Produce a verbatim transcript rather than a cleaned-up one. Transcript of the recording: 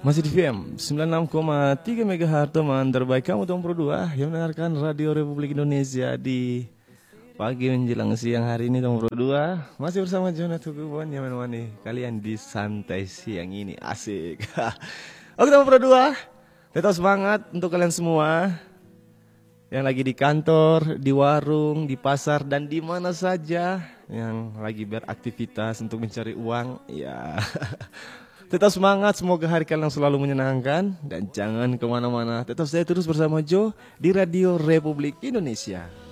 Masih di V M sembilan puluh enam koma tiga MHz, teman terbaik kamu Tom Pro dua yang mendengarkan Radio Republik Indonesia di pagi menjelang siang hari ini. Tom Pro dua masih bersama Jonat Hukubon yang menemani kalian di santai siang ini. Asik. Oke Tom Pro dua, tetap semangat untuk kalian semua yang lagi di kantor, di warung, di pasar, dan di mana saja yang lagi beraktivitas untuk mencari uang. Ya, tetap semangat, semoga hari kalian selalu menyenangkan. Dan jangan kemana-mana, tetap stay terus bersama Joe di Radio Republik Indonesia.